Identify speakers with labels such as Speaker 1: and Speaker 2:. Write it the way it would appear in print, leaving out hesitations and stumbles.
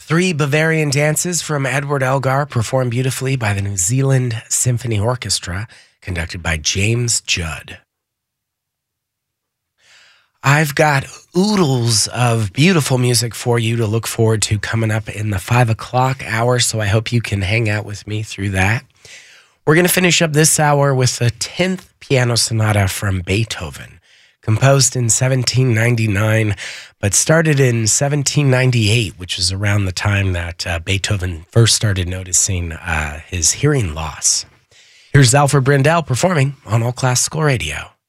Speaker 1: Three Bavarian dances from Edward Elgar, performed beautifully by the New Zealand Symphony Orchestra, conducted by James Judd. I've got oodles of beautiful music for you to look forward to coming up in the 5 o'clock hour, so I hope you can hang out with me through that. We're going to finish up this hour with the 10th Piano Sonata from Beethoven, composed in 1799, but started in 1798, which is around the time that Beethoven first started noticing his hearing loss. Here's Alfred Brendel performing on All Classical Radio.